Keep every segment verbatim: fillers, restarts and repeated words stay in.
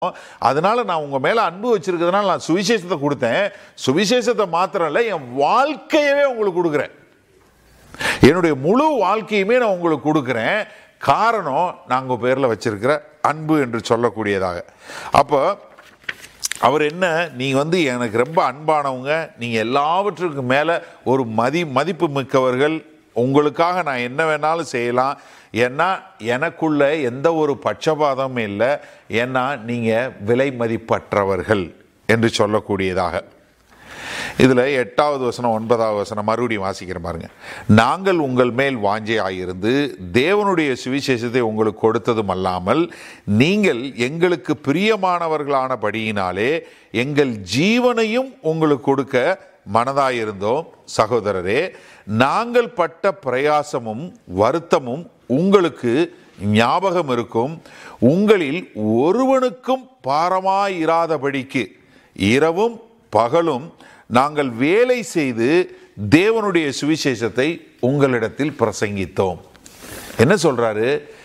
அதனால நான் உங்க மேல அன்பு வச்சிருக்கிறதுனால நான் சுவிசேஷத்தை கொடுத்தேன். சுவிசேஷத்தை மாத்திரம் இல்ல, என் வாழ்க்கையவே உங்களுக்கு கொடுக்குறேன். என்னுடைய முழு வாழ்க்கையுமே நான் உங்களுக்கு கொடுக்குறேன். காரணம் நான் உங்க பேர்ல வச்சிருக்கிற அன்பு என்று சொல்லக்கூடியதாக. அப்போ அவர் என்ன, நீங்க வந்து எனக்கு ரொம்ப அன்பானவங்க, நீங்க எல்லாவற்றுக்கும் மேல ஒரு மதி மதிப்பு மிக்கவர்கள், உங்களுக்காக நான் என்ன வேணாலும் செய்யலாம். ஏன்னா எனக்குள்ள எந்த ஒரு பட்சபாதமும் இல்லை. ஏன்னா நீங்க விலை மதிப்பற்றவர்கள் என்று சொல்லக்கூடியதாக. இதுல எட்டாவது வசனம் ஒன்பதாவது வசனம் மறுபடியும் வாசிக்கிறேன் பாருங்க. நாங்கள் உங்கள் மேல் வாஞ்சையாயிருந்து தேவனுடைய சுவிசேஷத்தை உங்களுக்கு கொடுத்ததும் அல்லாமல் நீங்கள் எங்களுக்கு பிரியமானவர்களானபடியினாலே எங்கள் ஜீவனையும் உங்களுக்கு கொடுக்க மனதாயிருந்தோம். சகோதரரே, நாங்கள் பட்ட பிரயாசமும் வருத்தமும் உங்களுக்கு ஞாபகம் இருக்கும். உங்களில் ஒருவனுக்கும் பாரமாயிராதபடிக்கு இரவும் பகலும் நாங்கள் வேலை செய்து தேவனுடைய சுவிசேஷத்தை உங்களிடத்தில் பிரசங்கித்தோம். என்ன சொல்றாரு?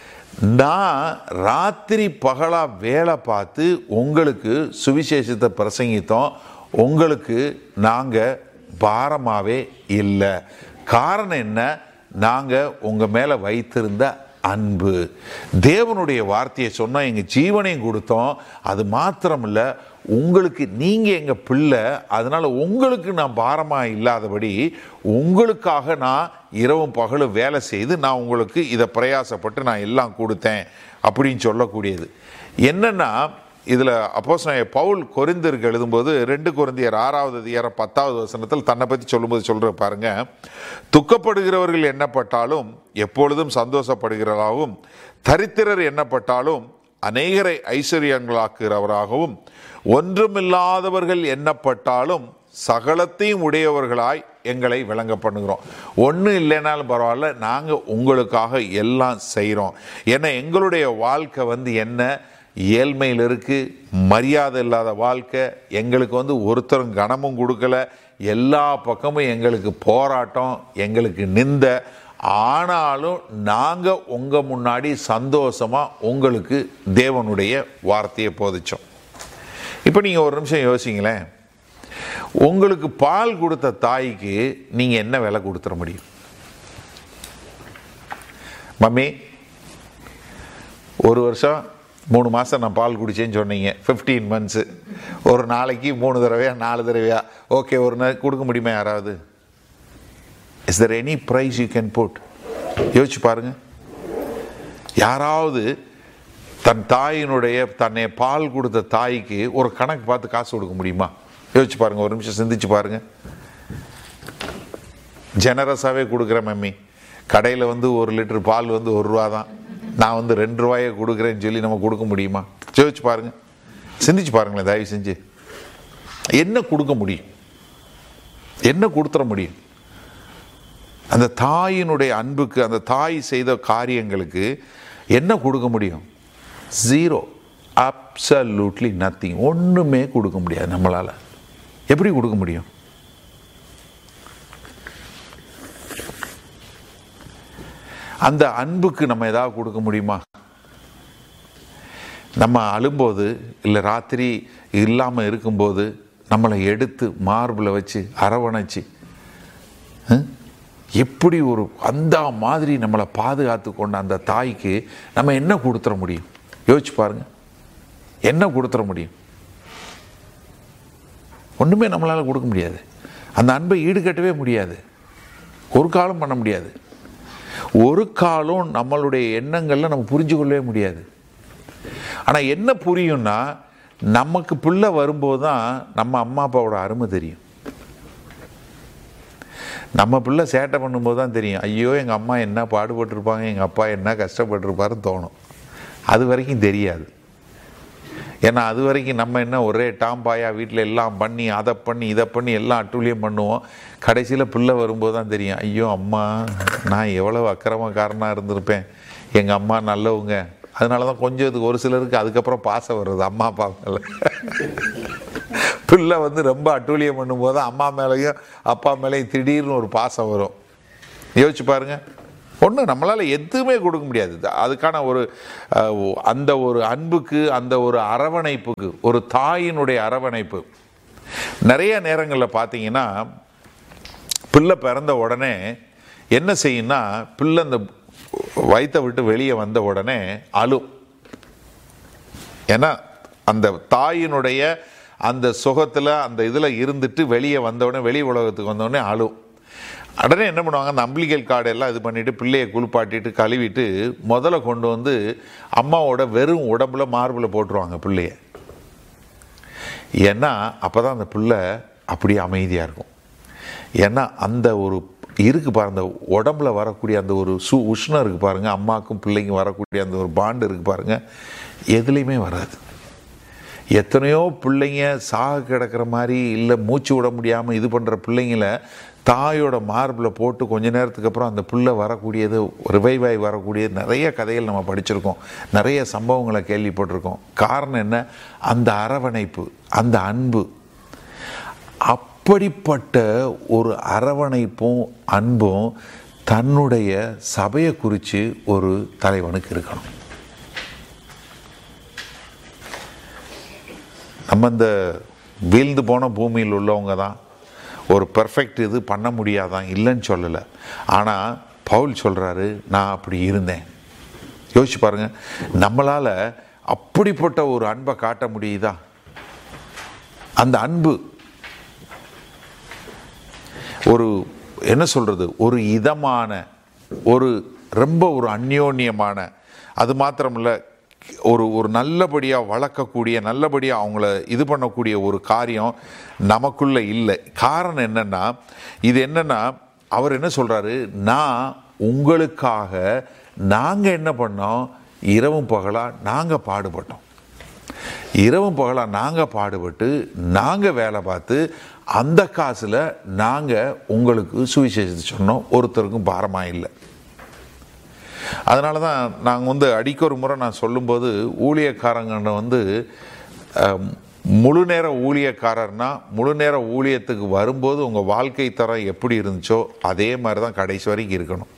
நான் ராத்திரி பகலா வேலை பார்த்து உங்களுக்கு சுவிசேஷத்தை பிரசங்கித்தோம். உங்களுக்கு நாங்கள் பாரமாவே இல்லை. காரணம் என்ன? நாங்கள் உங்கள் மேலே வைத்திருந்த அன்பு. தேவனுடைய வார்த்தையை சொன்னால் எங்கள் ஜீவனையும் கொடுத்தோம். அது மாத்திரம் இல்லை, உங்களுக்கு நீங்கள் எங்கள் பிள்ளை, அதனால் உங்களுக்கு நான் பாரமாக இல்லாதபடி உங்களுக்காக நான் இரவும் பகலும் வேலை செய்து நான் உங்களுக்கு இதை பிரயாசப்பட்டு நான் எல்லாம் கொடுத்தேன் அப்படின்னு சொல்லக்கூடியது. என்னென்னா, இதில் அப்போஸ்தலனாகிய பவுல் கொரிந்தியருக்கு எழுதும்போது ரெண்டு கொரிந்தியர் ஆறாவது அதிகாரம் பத்தாவது வசனத்தில் தன்னை பற்றி சொல்லும்போது சொல்கிற பாருங்க, துக்கப்படுகிறவர்கள் எண்ணப்பட்டாலும் எப்பொழுதும் சந்தோஷப்படுகிறவராகவும், தரித்திரர் எண்ணப்பட்டாலும் அநேகரை ஐஸ்வர்யங்களாக்குகிறவராகவும், ஒன்றுமில்லாதவர்கள் எண்ணப்பட்டாலும் சகலத்தையும் உடையவர்களாய் எங்களை விளங்க பண்ணுகிறோம். ஒன்றும் இல்லைனாலும் பரவாயில்ல, நாங்கள் உங்களுக்காக எல்லாம் செய்கிறோம். ஏன்னா எங்களுடைய வாழ்க்கை வந்து என்ன, ஏழ்மையில் இருக்குது, மரியாதை இல்லாத வாழ்க்கை. எங்களுக்கு வந்து ஒருத்தரும் கனமும் கொடுக்கல, எல்லா பக்கமும் எங்களுக்கு போராட்டம், எங்களுக்கு நிந்த. ஆனாலும் நாங்கள் உங்கள் முன்னாடி சந்தோஷமாக உங்களுக்கு தேவனுடைய வார்த்தையை போதிச்சோம். இப்போ நீங்கள் ஒரு நிமிஷம் யோசிங்களேன், உங்களுக்கு பால் கொடுத்த தாய்க்கு நீங்கள் என்ன விலை கொடுத்துட முடியும்? மம்மி, ஒரு வருஷம் மூணு மாதம் நான் பால் குடிச்சேன்னு சொன்னீங்க, ஃபிஃப்டீன் மந்த்ஸு, ஒரு நாளைக்கு மூணு தடவையா நாலு தடவையா ஓகே ஒரு நாள் கொடுக்க முடியுமா யாராவது? Is there any price you can put? யோசிச்சு பாருங்க. யாராவது தன் தாயினுடைய தன்னை பால் கொடுத்த தாய்க்கு ஒரு கணக்கு பார்த்து காசு கொடுக்க முடியுமா? யோசிச்சு பாருங்க, ஒரு நிமிஷம் சிந்திச்சு பாருங்க. ஜெனரஸாகவே கொடுக்குற மம்மி, கடையில் வந்து ஒரு லிட்டர் பால் வந்து ஒரு ரூபா தான், நான் வந்து ரெண்டு ரூபாயை கொடுக்குறேன்னு சொல்லி நம்ம கொடுக்க முடியுமா? யோசிச்சு பாருங்க, சிந்திச்சு பாருங்களேன் தயவு செஞ்சு. என்ன கொடுக்க முடியும்? என்ன கொடுத்துட முடியும்? அந்த தாயினுடைய அன்புக்கு, அந்த தாய் செய்த காரியங்களுக்கு என்ன கொடுக்க முடியும்? Zero, absolutely nothing. ஒன்றுமே கொடுக்க முடியாது நம்மளால். எப்படி கொடுக்க முடியும்? அந்த அன்புக்கு நம்ம ஏதாவது கொடுக்க முடியுமா? நம்ம அழும்போது, இல்லை ராத்திரி இல்லாமல் இருக்கும்போது நம்மளை எடுத்து மார்பில் வச்சு அரவணைச்சு எப்படி ஒரு அந்த மாதிரி நம்மளை பாதுகாத்து கொண்ட அந்த தாய்க்கு நம்ம என்ன கொடுத்துட முடியும்? யோசிச்சு பாருங்க, என்ன கொடுத்துட முடியும்? ஒன்றுமே நம்மளால் கொடுக்க முடியாது. அந்த அன்பை ஈடுகட்டவே முடியாது, ஒரு காலம் பண்ண முடியாது. ஒரு காலம் நம்மளுடைய எண்ணங்களில் நம்ம புரிஞ்சு கொள்ளவே முடியாது. ஆனால் என்ன புரியும்னா, நமக்கு பிள்ளை வரும்போது தான் நம்ம அம்மா அப்பாவோட அருமை தெரியும். நம்ம பிள்ளை சேட்டை பண்ணும்போது தான் தெரியும், ஐயோ எங்கள் அம்மா என்ன பாடுபட்டிருப்பாங்க, எங்கள் அப்பா என்ன கஷ்டப்பட்டிருப்பாருன்னு தோணும். அது வரைக்கும் தெரியாது. ஏன்னா அது வரைக்கும் நம்ம என்ன ஒரே டாம்பாயா வீட்டில் எல்லாம் பண்ணி அதை பண்ணி இதை பண்ணி எல்லாம் அட்டூழியம் பண்ணுவோம். கடைசியில் பிள்ளை வரும்போது தான் தெரியும், ஐயோ அம்மா நான் எவ்வளோ அக்கிரமக்காரனாக இருந்திருப்பேன், எங்கள் அம்மா நல்லவங்க. அதனால தான் கொஞ்சம் இதுக்கு ஒரு சிலருக்கு அதுக்கப்புறம் பாசம் வருது அம்மா அப்பா மேலே. பிள்ளை வந்து ரொம்ப அட்டூழியம் பண்ணும்போது அம்மா மேலேயும் அப்பா மேலேயும் திடீர்னு ஒரு பாசம் வரும். யோசிச்சு பாருங்க. ஒன்று நம்மளால் எதுவுமே கொடுக்க முடியாது. அதுக்கான ஒரு அந்த ஒரு அன்புக்கு, அந்த ஒரு அரவணைப்புக்கு, ஒரு தாயினுடைய அரவணைப்பு. நிறைய நேரங்களில் பார்த்தீங்கன்னா பிள்ளை பிறந்த உடனே என்ன செய்யும்னா, பிள்ளை அந்த வயிற்றை விட்டு வெளியே வந்த உடனே அழும். ஏன்னா அந்த தாயினுடைய அந்த சுகத்தில் அந்த இதில் இருந்துட்டு வெளியே வந்தவுடனே, வெளி உலகத்துக்கு வந்தவுடனே அழும். உடனே என்ன பண்ணுவாங்க, அந்த அம்பிளிகல் கார்டு எல்லாம் இது பண்ணிவிட்டு பிள்ளையை குளிப்பாட்டிட்டு கழுவிட்டு முதல்ல கொண்டு வந்து அம்மாவோட வெறும் உடம்புல மார்பில் போட்டுருவாங்க பிள்ளைய. ஏன்னா அப்போ தான் அந்த பிள்ளை அப்படி அமைதியாக இருக்கும். ஏன்னா அந்த ஒரு இருக்கு பாருங்க, அந்த உடம்புல வரக்கூடிய அந்த ஒரு சு உஷ்ணம் இருக்குது பாருங்கள், அம்மாவுக்கும் பிள்ளைக்கும் வரக்கூடிய அந்த ஒரு பாண்டு இருக்குது பாருங்கள், எதுலேயுமே வராது. எத்தனையோ பிள்ளைங்க சாக கிடக்கிற மாதிரி, இல்லை மூச்சு விட முடியாமல் இது பண்ணுற பிள்ளைங்களை தாயோட மார்பில் போட்டு கொஞ்ச நேரத்துக்கு அப்புறம் அந்த பிள்ளை வரக்கூடியது, ரிவைவாய் வரக்கூடிய நிறைய கதைகள் நம்ம படிச்சிருக்கோம், நிறைய சம்பவங்களை கேள்விப்பட்டிருக்கோம். காரணம் என்ன? அந்த அரவணைப்பு, அந்த அன்பு. அப்படிப்பட்ட ஒரு அரவணைப்பும் அன்பும் தன்னுடைய சபையை குறித்து ஒரு தலைவனுக்கு இருக்கணும். நம்ம இந்த வீழ்ந்து போன பூமியில் உள்ளவங்க தான் ஒரு பெர்ஃபெக்ட் இது பண்ண முடியாதான், இல்லைன்னு சொல்லலை. ஆனால் பவுல் சொல்கிறாரு, நான் அப்படி இருந்தேன். யோசிச்சு பாருங்கள், நம்மளால் அப்படிப்பட்ட ஒரு அன்பை காட்ட முடியுதா? அந்த அன்பு ஒரு என்ன சொல்கிறது, ஒரு இதமான, ஒரு ரொம்ப ஒரு அந்யோன்யமான, அது மாத்திரமில்லை ஒரு ஒரு நல்லபடியாக வளர்க்கக்கூடிய, நல்லபடியாக அவங்கள இது பண்ணக்கூடிய ஒரு காரியம் நமக்குள்ளே இல்லை. காரணம் என்னென்னா, இது என்னென்னா அவர் என்ன சொல்கிறாரு, நான் உங்களுக்காக நாங்கள் என்ன பண்ணோம், இரவும் பகலாக நாங்கள் பாடுபட்டோம். இரவும் பகலாக நாங்கள் பாடுபட்டு நாங்கள் வேலை பார்த்து அந்த காசில் நாங்கள் உங்களுக்கு சுவிசேஷத்தை சொன்னோம். ஒருத்தருக்கும் பாரமாக இல்லை. அதனால தான் நாங்கள் வந்து அடிக்க ஒரு முறை நான் சொல்லும்போது, ஊழியக்காரங்க வந்து முழு நேர ஊழியக்காரர்னா முழு நேர ஊழியத்துக்கு வரும்போது உங்கள் வாழ்க்கை தரம் எப்படி இருந்துச்சோ அதே மாதிரி தான் கடைசி வரைக்கும் இருக்கணும்.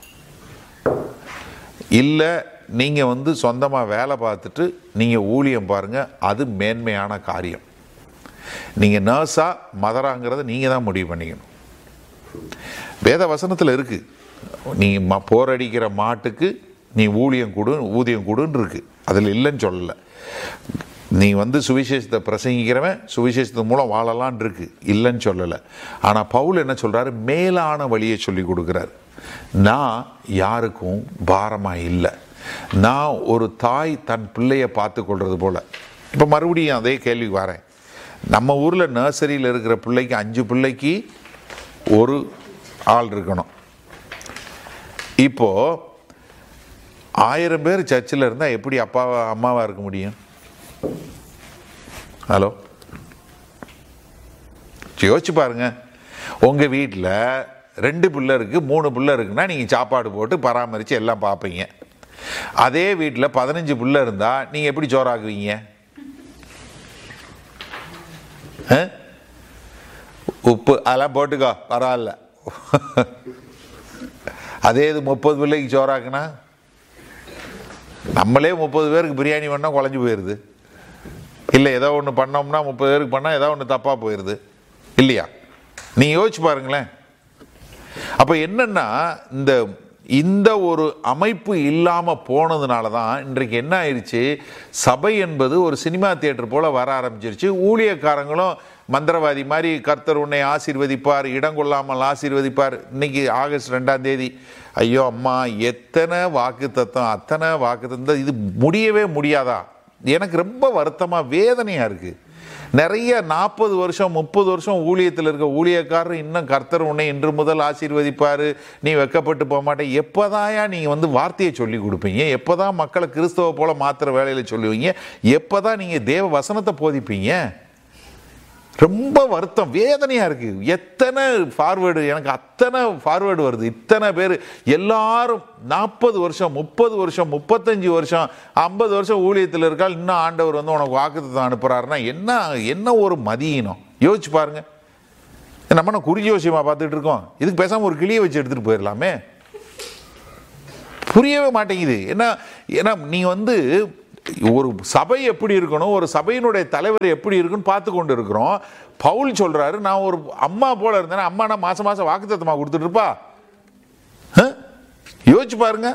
இல்லை நீங்கள் வந்து சொந்தமாக வேலை பார்த்துட்டு நீங்கள் ஊழியம் பாருங்கள், அது மேன்மையான காரியம். நீங்கள் நர்ஸாக மதராங்கிறத நீங்கள் தான் முடிவு பண்ணிக்கணும். வேத வசனத்தில் இருக்குது, நீ ம போரடிக்கிற மாட்டுக்கு நீ ஊழியம் கொடு, ஊதியம் கொடுன்னு இருக்குது, அதில் இல்லைன்னு சொல்லலை. நீ வந்து சுவிசேஷத்தை பிரசங்கிக்கிறவன் சுவிசேஷத்து மூலம் வாழலான் இருக்கு, இல்லைன்னு சொல்லலை. ஆனால் பவுல் என்ன சொல்கிறாரு, மேலான வழியை சொல்லி கொடுக்குறாரு. நான் யாருக்கும் பாரமாக இல்லை. நான் ஒரு தாய் தன் பிள்ளையை பார்த்து கொள்வது போல். இப்போ மறுபடியும் அதே கேள்வி வரேன். நம்ம ஊரில் நர்சரியில் இருக்கிற பிள்ளைக்கு அஞ்சு பிள்ளைக்கு ஒரு ஆள் இருக்கணும். இப்போது ஆயிரம் பேர் சர்ச்சில் இருந்தால் எப்படி அப்பாவா அம்மாவாக இருக்க முடியும்? ஹலோ, யோசிச்சு பாருங்க. உங்கள் வீட்டில் ரெண்டு பிள்ளை இருக்குது, மூணு பிள்ளை இருக்குன்னா நீங்கள் சாப்பாடு போட்டு பராமரித்து எல்லாம் பார்ப்பீங்க. அதே வீட்டில் பதினஞ்சு பிள்ளை இருந்தால் நீங்கள் எப்படி சோறாக்குவீங்க? உப்பு அதெல்லாம் போட்டுக்கோ பரவாயில்ல. அதே இது முப்பது பிள்ளைக்கு சோறாக்குனா, நம்மளே முப்பது பேருக்கு பிரியாணி பண்ணால் குழஞ்சி போயிடுது. இல்லை ஏதோ ஒன்று பண்ணோம்னா முப்பது பேருக்கு பண்ணால் ஏதோ ஒன்று தப்பாக போயிடுது இல்லையா? நீங்கள் யோசிச்சு பாருங்களேன். அப்போ என்னன்னா, இந்த இந்த ஒரு அமைப்பு இல்லாமல் போனதுனால தான் இன்றைக்கு என்ன ஆயிடுச்சு, சபை என்பது ஒரு சினிமா தியேட்டர் போல் வர ஆரம்பிச்சிருச்சு. ஊழியக்காரங்களும் மந்திரவாதி மாதிரி கர்த்தர் உன்னை ஆசீர்வதிப்பார், இடம் கொள்ளாமல் ஆசீர்வதிப்பார். இன்னைக்கு ஆகஸ்ட் ரெண்டாம் தேதி, ஐயோ அம்மா, எத்தனை வாக்கு தத்துவம், அத்தனை வாக்கு தத்துவம், இது முடியவே முடியாதா? எனக்கு ரொம்ப வருத்தமாக வேதனையாக இருக்குது. நிறைய நாற்பது வருஷம் முப்பது வருஷம் ஊழியத்தில் இருக்க ஊழியக்காரர் இன்னும் கர்த்தர் உன்னை இன்று முதல் ஆசீர்வதிப்பார், நீ வெக்கப்பட்டு போக மாட்டேன். எப்போதாயா நீங்கள் வந்து வார்த்தையை சொல்லி கொடுப்பீங்க? எப்போ தான் மக்களை கிறிஸ்தவ போல் மாத்திர வேலையில் சொல்லுவீங்க? எப்போ தான் நீங்கள் தேவ வசனத்தை போதிப்பீங்க? ரொம்ப வருத்தம், வேதனையாக இருக்குது. எத்தனை ஃபார்வேர்டு, எனக்கு அத்தனை ஃபார்வேர்டு வருது. இத்தனை பேர் எல்லாரும் நாற்பது வருஷம் முப்பது வருஷம் முப்பத்தஞ்சு வருஷம் ஐம்பது வருஷம் ஊழியத்தில் இருக்கால், இன்னும் ஆண்டவர் வந்து உனக்கு வாக்குத்தத்தம் அனுப்புகிறாருன்னா என்ன என்ன ஒரு மதியினம் யோசிச்சு பாருங்க. நம்ம நான் குறி ஜோசியமாக பார்த்துட்டு இருக்கோம். இதுக்கு பேசாமல் ஒரு கிளியை வச்சு எடுத்துகிட்டு போயிடலாமே. புரியவே மாட்டேங்குது. ஏன்னா ஏன்னா நீ வந்து ஒரு சபை எப்படி இருக்கணும், ஒரு சபையினுடைய தலைவர் எப்படி இருக்குன்னு பார்த்து கொண்டு இருக்கிறோம். பவுல் சொல்றாரு, நான் ஒரு அம்மா போல இருந்தேன். அம்மா நான் மாசம் மாசம் வாக்குத்தத்தமா கொடுத்துட்டு இருப்பா? யோசிச்சு பாருங்க.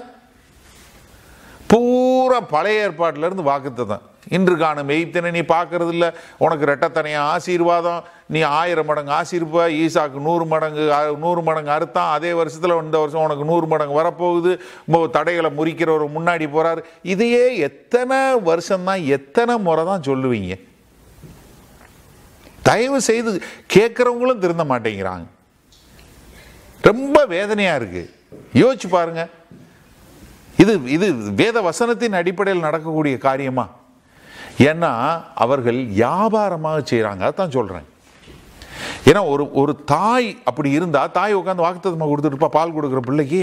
பூரா பழைய ஏற்பாட்டில இருந்து வாக்குத்தத்தம். இன்று காணும் எய்த்தனை நீ பார்க்கறது இல்லை, உனக்கு ரெட்டத்தனையா ஆசீர்வாதம், நீ ஆயிரம் மடங்கு ஆசீர்வா, ஈசாக்கு நூறு மடங்கு நூறு மடங்கு அறுத்தான், அதே வருஷத்துல இந்த வருஷம் உனக்கு நூறு மடங்கு வரப்போகுது, தடைகளை முறிக்கிறவர் முன்னாடி போறாரு. இதையே எத்தனை வருஷம்தான், எத்தனை முறை தான் சொல்லுவீங்க? தயவு செய்து கேட்கிறவங்களும் திருந்த மாட்டேங்கிறாங்க. ரொம்ப வேதனையா இருக்கு. யோசிச்சு பாருங்க. இது இது வேத வசனத்தின் அடிப்படையில் நடக்கக்கூடிய காரியமா? ஏன்னா அவர்கள் வியாபாரமாக செய்யறாங்க. அதான் சொல்றேன். ஏன்னா ஒரு ஒரு தாய் அப்படி இருந்தா, தாய் உட்காந்து வாக்குத்தத்தமா கொடுத்துட்டு இருப்பா பால் கொடுக்குற பிள்ளைக்கு?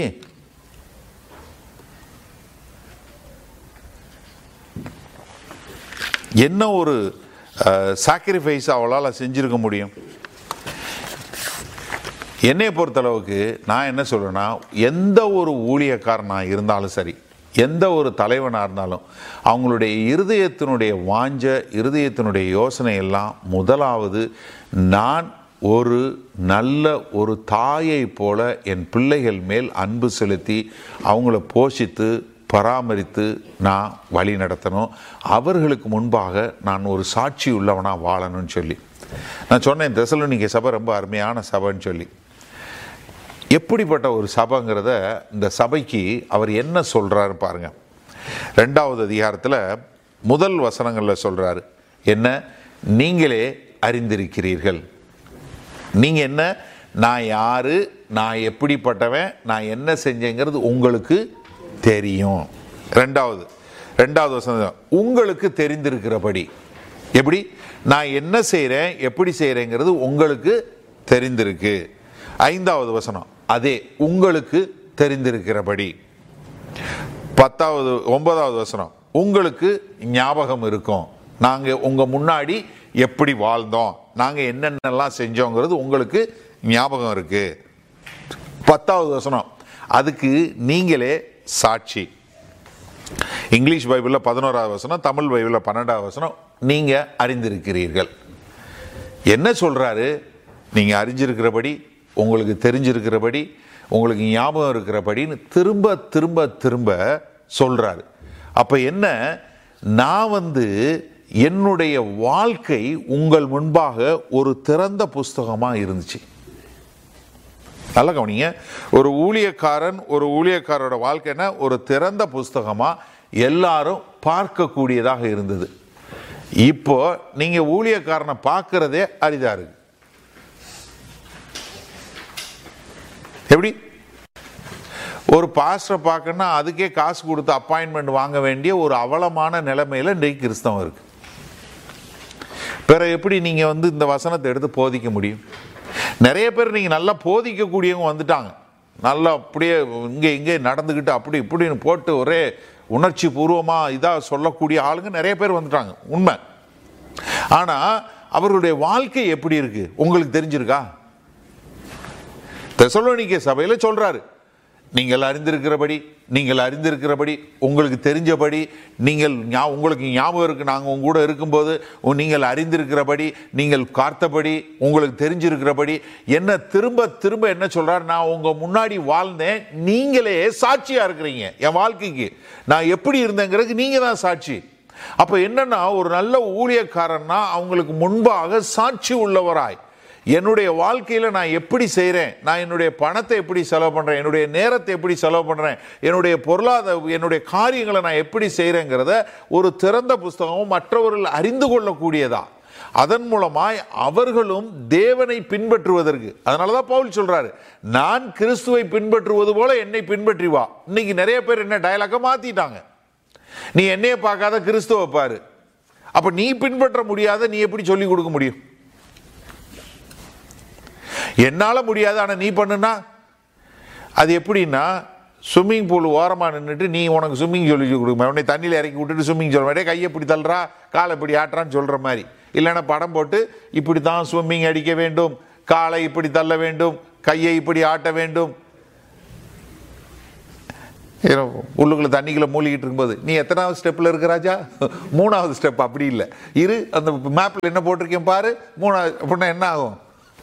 என்ன ஒரு சாக்ரிஃபைஸ் அவளால் செஞ்சிருக்க முடியும்? என்னை பொறுத்தளவுக்கு நான் என்ன சொல்றேன்னா, எந்த ஒரு ஊழியக்காரனாக இருந்தாலும் சரி, எந்த ஒரு தலைவனாக இருந்தாலும், அவங்களுடைய இருதயத்தினுடைய வாஞ்ச, இருதயத்தினுடைய யோசனை எல்லாம் முதலாவது, நான் ஒரு நல்ல ஒரு தாயை போல என் பிள்ளைகள் மேல் அன்பு செலுத்தி அவங்கள போஷித்து பராமரித்து நான் வழி நடத்தணும். அவர்களுக்கு முன்பாக நான் ஒரு சாட்சி உள்ளவனாக வாழணும்னு சொல்லி நான் சொன்னேன். தெசலோனிக்கே சபை ரொம்ப அருமையான சபைன்னு சொல்லி. எப்படிப்பட்ட ஒரு சபைங்கிறத இந்த சபைக்கு அவர் என்ன சொல்றாரு பாருங்க. ரெண்டாவது அதிகாரத்தில் முதல் வசனங்களில் சொல்றாரு என்ன? நீங்களே அறிந்திருக்கிறீர்கள். நீங்க என்ன? நான் யாரு, நான் எப்படிப்பட்டவன், நான் என்ன செஞ்சேங்கிறது உங்களுக்கு தெரியும். ரெண்டாவது ரெண்டாவது வசனம், உங்களுக்கு தெரிந்திருக்கிறபடி. எப்படி? நான் என்ன செய்றேன், எப்படி செய்றேங்கிறது உங்களுக்கு தெரிந்திருக்கு. ஐந்தாவது வசனம், அதே உங்களுக்கு தெரிந்திருக்கிறபடி. பத்தாவது ஒன்பதாவது வசனம், உங்களுக்கு ஞாபகம் இருக்கும், நாங்க உங்க முன்னாடி எப்படி வாழ்ந்தோம், நாங்க என்னென்னலாம் செஞ்சோங்கிறது உங்களுக்கு ஞாபகம் இருக்கு. பத்தாவது வசனம், அதுக்கு நீங்களே சாட்சி. இங்கிலீஷ் பைபிளில் பதினோராவது வசனம், தமிழ் பைபிளில் பன்னெண்டாவது வசனம், நீங்க அறிந்திருக்கிறீர்கள். என்ன சொல்றாரு? நீங்க அறிஞ்சிருக்கிறபடி, உங்களுக்கு தெரிஞ்சிருக்கிறபடி, உங்களுக்கு ஞாபகம் இருக்கிறபடின்னு திரும்ப திரும்ப திரும்ப சொல்றாரு. அப்ப என்ன? நான் வந்து என்னுடைய வாழ்க்கை உங்கள் முன்பாக ஒரு திறந்த புஸ்தகமா இருந்துச்சு. நல்லா கவனிங்க. ஒரு ஊழியக்காரன், ஒரு ஊழியக்காரோட வாழ்க்கைன்னா ஒரு திறந்த புஸ்தகமா எல்லாரும் பார்க்கக்கூடியதாக இருந்தது. இப்போ நீங்க ஊழியக்காரனை பார்க்கிறதே அரிதா இருக்கு. எப்படி? ஒரு பாஸ்டரை பார்க்கணும்னா அதுக்கே காசு கொடுத்து அப்பாயின்மெண்ட் வாங்க வேண்டிய ஒரு அவலமான நிலைமையில இன்றைக்கு கிறிஸ்தவம் இருக்கு. பிற எப்படி நீங்க வந்து இந்த வசனத்தை எடுத்து போதிக்க முடியும்? நிறைய பேர் நீங்க நல்லா போதிக்கக்கூடியவங்க வந்துட்டாங்க. நல்லா அப்படியே இங்கே இங்கே நடந்துக்கிட்டு அப்படி இப்படின்னு போட்டு ஒரே உணர்ச்சி பூர்வமா இதா சொல்லக்கூடிய ஆளுங்க நிறைய பேர் வந்துட்டாங்க, உண்மை. ஆனா அவருடைய வாழ்க்கை எப்படி இருக்கு உங்களுக்கு தெரிஞ்சிருக்கா? தெசலோனிக்கே சபையில சொல்றாரு, நீங்கள் அறிந்திருக்கிறபடி, நீங்கள் அறிந்திருக்கிறபடி, உங்களுக்கு தெரிஞ்சபடி, நீங்கள் உங்களுக்கு ஞாபகம் இருக்கு, நாங்கள் உங்க கூட இருக்கும்போது நீங்கள் அறிந்திருக்கிறபடி, நீங்கள் பார்த்தபடி, உங்களுக்கு தெரிஞ்சிருக்கிறபடி, என்ன திரும்ப திரும்ப என்ன சொல்றாரு? நான் உங்க முன்னாடி வாழ்ந்தேன், நீங்களே சாட்சியா இருக்கிறீங்க. என் வாழ்க்கைக்கு நான் எப்படி இருந்தேங்கிறதுக்கு நீங்க தான் சாட்சி. அப்ப என்னன்னா, ஒரு நல்ல ஊழியக்காரன்னா அவங்களுக்கு முன்பாக சாட்சி உள்ளவராய், என்னுடைய வாழ்க்கையில நான் எப்படி செய்றேன், நான் என்னுடைய பணத்தை எப்படி செலவு பண்றேன், என்னுடைய நேரத்தை எப்படி செலவு பண்றேன், என்னுடைய பொருளாதார என்னுடைய காரியங்களை நான் எப்படி செய்றேங்கிறத ஒரு திறந்த புஸ்தகம் மற்றவர்கள் அறிந்து கொள்ளக்கூடியதா. அதன் மூலமாய் அவர்களும் தேவனை பின்பற்றுவதற்கு. அதனாலதான் பவுல் சொல்றாரு, நான் கிறிஸ்துவை பின்பற்றுவது போல என்னை பின்பற்றி வா. இன்னைக்கு நிறைய பேர் என்ன டயலாக மாத்திட்டாங்க, நீ என்னைய பார்க்காத கிறிஸ்துவை பாரு. அப்ப நீ பின்பற்ற முடியாத நீ எப்படி சொல்லிக் கொடுக்க முடியும்? என்னால முடியாது ஆனா நீ பண்ணுனா அது எப்படின்னா, ஸ்விம்மிங் பூல் ஓரமா நின்றுட்டு நீ உனக்கு ஸ்விம்மிங் சொல்லி கொடுக்க, உடனே தண்ணியில் இறக்கி விட்டுட்டு ஸ்விம்மிங் சொல்ல மாட்டே, கையை இப்படி தள்ளுறா காலை இப்படி ஆட்டுறான்னு சொல்ற மாதிரி. இல்லைன்னா படம் போட்டு இப்படி தான் ஸ்விம்மிங் அடிக்க வேண்டும், காலை இப்படி தள்ள வேண்டும், கையை இப்படி ஆட்ட வேண்டும். உள்ளுக்குள்ள தண்ணிக்குள்ள மூழ்கிட்டு இருக்கும்போது நீ எத்தனாவது ஸ்டெப்பில் இருக்க ராஜா? மூணாவது ஸ்டெப். அப்படி இல்லை, இரு அந்த மேப்பில் என்ன போட்டிருக்கேன் பாரு, மூணாவது. அப்படின்னா என்ன ஆகும்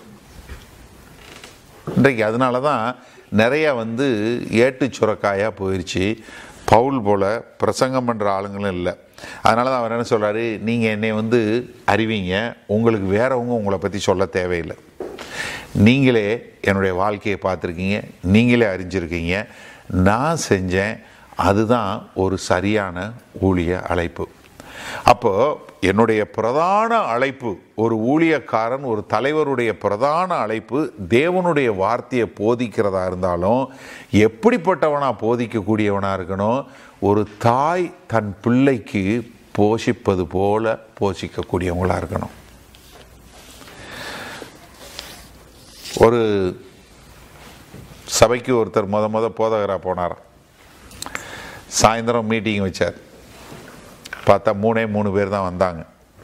இன்றைக்கு? அதனால தான் நிறைய வந்து ஏட்டு சுரக்காயாக போயிடுச்சு. பவுல் போல் பிரசங்கம் பண்ணுற ஆளுங்களும் இல்லை. அதனால தான் அவர் என்ன சொல்கிறாரு, நீங்கள் என்னை வந்து அறிவிங்க, உங்களுக்கு வேறவங்க உங்களை பற்றி சொல்ல தேவையில்லை. நீங்களே என்னுடைய வாழ்க்கையை பார்த்துருக்கீங்க, நீங்களே அறிஞ்சிருக்கீங்க, நான் செஞ்சேன். அதுதான் ஒரு சரியான ஊழிய அழைப்பு. அப்போ என்னுடைய பிரதான அழைப்பு, ஒரு ஊழியக்காரன் ஒரு தலைவருடைய பிரதான அழைப்பு தேவனுடைய வார்த்தையை போதிக்கிறதா இருந்தாலும் எப்படிப்பட்டவனா போதிக்கக்கூடியவனா இருக்கணும்? ஒரு தாய் தன் பிள்ளைக்கு போஷிப்பது போல போஷிக்கக்கூடியவங்களா இருக்கணும். ஒரு சபைக்கு ஒருத்தர் முத முத போதகராக போனார். சாயந்தரம் மீட்டிங் வச்சார். பார்த்தா மூணே மூணு பேர் தான் வந்தாங்க.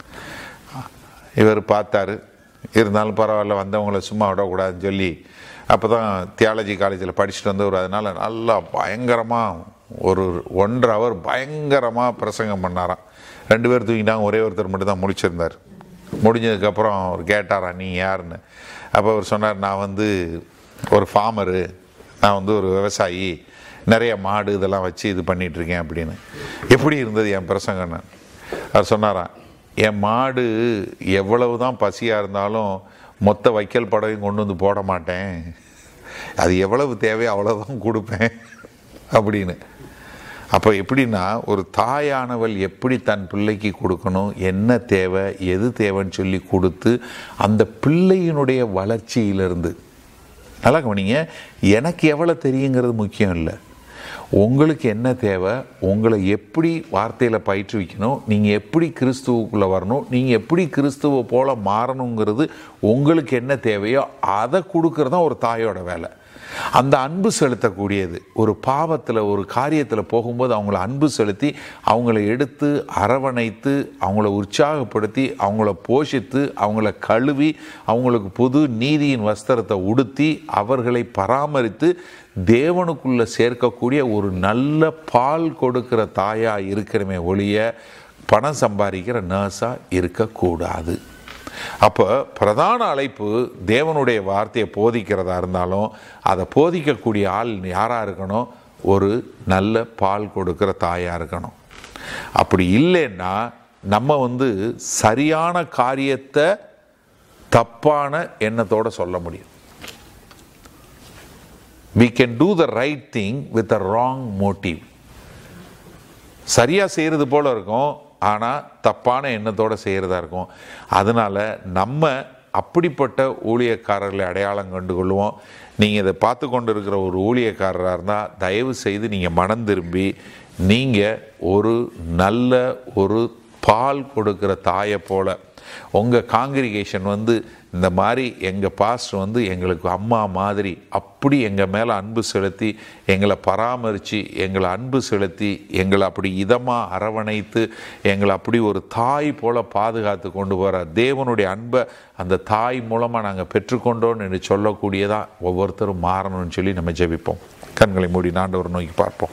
இவர் பார்த்தாரு, இருந்தாலும் பரவாயில்ல, வந்தவங்கள சும்மா விடக்கூடாதுன்னு சொல்லி அப்போ தான் தியாலஜி காலேஜில் படிச்சுட்டு வந்தவர். அதனால் நல்லா பயங்கரமாக ஒரு ஒன்றரை அவர் பயங்கரமாக பிரசங்கம் பண்ணாராம். ரெண்டு பேர் தூங்கிட்டாங்க, ஒரே ஒருத்தர் மட்டும் தான் முடிச்சிருந்தார். முடிஞ்சதுக்கப்புறம் அவர் கேட்டாரா, நீ யாருன்னு? அப்போ அவர் சொன்னார், நான் வந்து ஒரு ஃபார்மரு, நான் வந்து ஒரு விவசாயி, நிறைய மாடு இதெல்லாம் வச்சு இது பண்ணிகிட்ருக்கேன் அப்படின்னு. எப்படி இருந்தது என் பிரசங்கன்னு? அவர் சொன்னாராம், என் மாடு எவ்வளவு தான் பசியாக இருந்தாலும் மொத்த வைக்கல் படவையும் கொண்டு வந்து போட மாட்டேன், அது எவ்வளவு தேவையோ அவ்வளோதான் கொடுப்பேன் அப்படின்னு. அப்போ எப்படின்னா, ஒரு தாயானவள் எப்படி தன் பிள்ளைக்கு கொடுக்கணும், என்ன தேவை, எது தேவைன்னு சொல்லி கொடுத்து அந்த பிள்ளையினுடைய வளர்ச்சியிலிருந்து, நல்லா கவனிங்க, எனக்கு எவ்வளோ தெரியுங்கிறது முக்கியம் இல்லை, உங்களுக்கு என்ன தேவை, உங்களை எப்படி வார்த்தையில் பயிற்றுவிக்கணும், நீங்கள் எப்படி கிறிஸ்துவுக்குள்ளே வரணும், நீங்கள் எப்படி கிறிஸ்துவை போல் மாறணுங்கிறது உங்களுக்கு என்ன தேவையோ அதை கொடுக்கறது தான் ஒரு தாயோட வேலை. அந்த அன்பு செலுத்தக்கூடியது, ஒரு பாவத்தில் ஒரு காரியத்தில் போகும்போது அவங்கள அன்பு செலுத்தி அவங்கள எடுத்து அரவணைத்து அவங்கள உற்சாகப்படுத்தி அவங்கள போஷித்து அவங்கள கழுவி அவங்களுக்கு புது நீதியின் வஸ்திரத்தை உடுத்தி அவர்களை பராமரித்து தேவனுக்குள்ளே சேர்க்கக்கூடிய ஒரு நல்ல பால் கொடுக்கிற தாயாக இருக்கிறமே ஒழிய பணம் சம்பாதிக்கிற நர்ஸாக இருக்கக்கூடாது. அப்போ பிரதான அழைப்பு தேவனுடைய வார்த்தையை போதிக்கிறதா இருந்தாலும் அதை போதிக்கக்கூடிய ஆள் யாராக இருக்கணும்? ஒரு நல்ல பால் கொடுக்கிற தாயாக இருக்கணும். அப்படி இல்லைன்னா நம்ம வந்து சரியான காரியத்தை தப்பான எண்ணத்தோடு சொல்ல முடியும். We can do the right thing with a wrong motive. சரியாக செய்கிறது போல இருக்கும், ஆனால் தப்பான எண்ணத்தோடு செய்கிறதா இருக்கும். அதனால் நம்ம அப்படிப்பட்ட ஊழியக்காரர்களை அடையாளம் கண்டு கொள்வோம். நீங்கள் இதை பார்த்து கொண்டு இருக்கிற ஒரு ஊழியக்காரராக இருந்தால் தயவு செய்து நீங்கள் மனம் திரும்பி நீங்கள் ஒரு நல்ல ஒரு பால் கொடுக்கிற தாயை போல் உங்கள் காங்கிரிகேஷன் வந்து இந்த மாதிரி எங்கள் பாஸ்டர் வந்து எங்களுக்கு அம்மா மாதிரி அப்படி எங்கள் மேலே அன்பு செலுத்தி எங்களை பராமரித்து எங்களை அன்பு செலுத்தி எங்களை அப்படி இதமாக அரவணைத்து எங்களை அப்படி ஒரு தாய் போல் பாதுகாத்து கொண்டு போகிற தேவனுடைய அன்பை அந்த தாய் மூலமாக நாங்கள் பெற்றுக்கொண்டோன்னு என்று சொல்லக்கூடியதாக ஒவ்வொருத்தரும் மாறணும்னு சொல்லி நம்ம ஜெபிப்போம். கண்களை மூடி ஆண்டவரை நோக்கி பார்ப்போம்.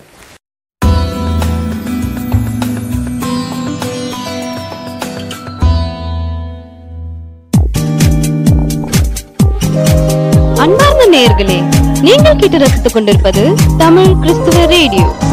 அன்பார்ந்த நேயர்களே, நீங்கள் கேட்டு ரசித்துக் கொண்டிருப்பது தமிழ் கிறிஸ்துவ ரேடியோ.